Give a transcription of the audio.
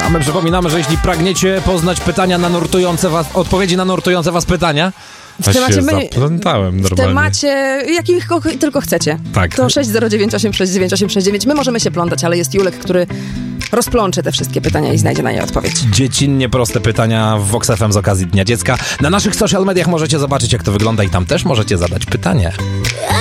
A my przypominamy, że jeśli pragniecie poznać odpowiedzi na nurtujące was pytania, w temacie zaplątałem normalnie. W temacie jakich tylko chcecie. Tak. To 609869869. My możemy się plątać, ale jest Julek, który rozplącze te wszystkie pytania i znajdzie na nie odpowiedź. Dziecinnie proste pytania w Vox FM z okazji Dnia Dziecka. Na naszych social mediach możecie zobaczyć, jak to wygląda i tam też możecie zadać pytanie.